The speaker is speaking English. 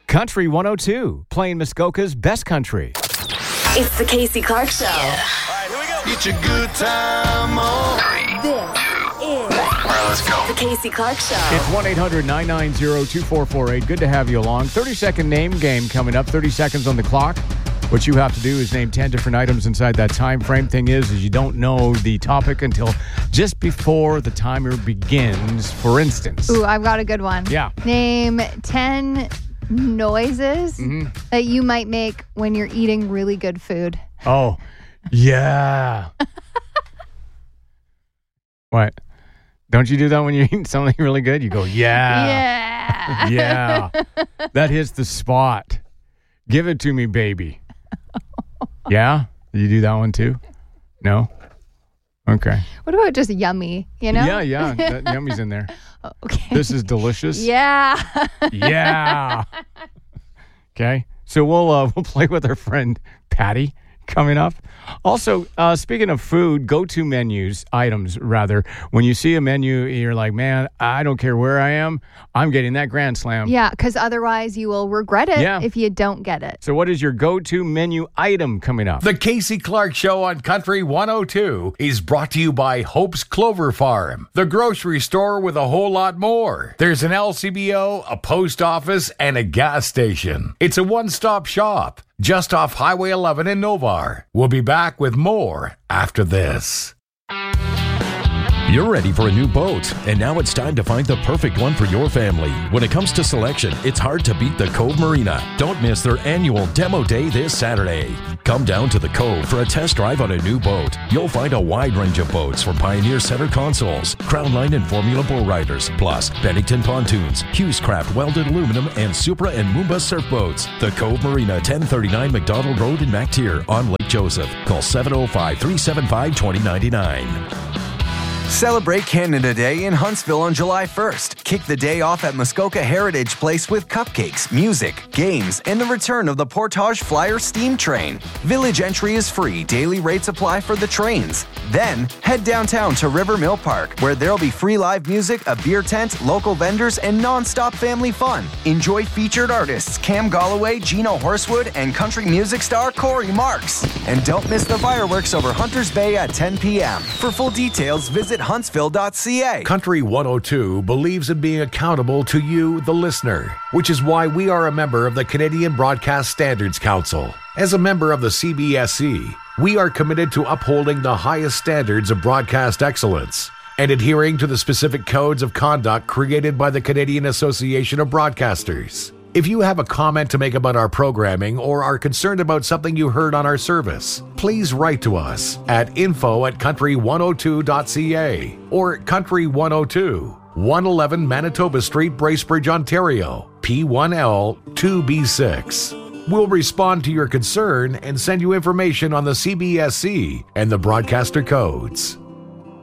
Country 102, playing Muskoka's best country. It's the Casey Clark Show. Yeah. All right, here we go. Get your good time on. This is Let's go. the Casey Clark Show. It's 1-800-990-2448. Good to have you along. 30-second name game coming up. 30 seconds on the clock. What you have to do is name 10 different items inside that time frame. Thing is you don't know the topic until just before the timer begins. For instance. Ooh, I've got a good one. Yeah. Name 10 noises that you might make when you're eating really good food. Oh, yeah. What? Don't you do that when you're eating something really good? You go, yeah. Yeah. Yeah. That hits the spot. Give it to me, baby. Yeah? You do that one too? No? Okay. What about just yummy, you know? Yeah. That yummy's in there. Oh, okay. This is delicious. Yeah. Yeah. Okay. So we'll play with our friend Patty coming up. Also, speaking of food, go-to items, when you see a menu, you're like, man, I don't care where I am. I'm getting that Grand Slam. Yeah, because otherwise you will regret it Yeah. if you don't get it. So what is your go-to menu item coming up? The Casey Clark Show on Country 102 is brought to you by Hope's Clover Farm, the grocery store with a whole lot more. There's an LCBO, a post office, and a gas station. It's a one-stop shop just off Highway 11 in Novar. We'll be back with more after this. You're ready for a new boat, and now it's time to find the perfect one for your family. When it comes to selection, it's hard to beat the Cove Marina. Don't miss their annual demo day this Saturday. Come down to the Cove for a test drive on a new boat. You'll find a wide range of boats from Pioneer Center Consoles, Crownline and Formula Bull Riders, plus Bennington Pontoons, Hughes Craft Welded Aluminum, and Supra and Moomba Surfboats. The Cove Marina, 1039 McDonald Road in MacTier on Lake Joseph. Call 705-375-2099. Celebrate Canada Day in Huntsville on July 1st. Kick the day off at Muskoka Heritage Place with cupcakes, music, games, and the return of the Portage Flyer Steam Train. Village entry is free. Daily rates apply for the trains. Then, head downtown to River Mill Park, where there'll be free live music, a beer tent, local vendors, and non-stop family fun. Enjoy featured artists Cam Galloway, Gino Horsewood, and country music star Corey Marks. And don't miss the fireworks over Hunters Bay at 10 p.m. For full details, visit huntsville.ca. Country 102 believes in being accountable to you, the listener, which is why we are a member of the Canadian Broadcast Standards Council. As a member of the CBSC, we are committed to upholding the highest standards of broadcast excellence and adhering to the specific codes of conduct created by the Canadian Association of Broadcasters. If you have a comment to make about our programming or are concerned about something you heard on our service, please write to us at info@country102.ca or Country 102, 111 Manitoba Street, Bracebridge, Ontario, P1L 2B6. We'll respond to your concern and send you information on the CBSC and the broadcaster codes.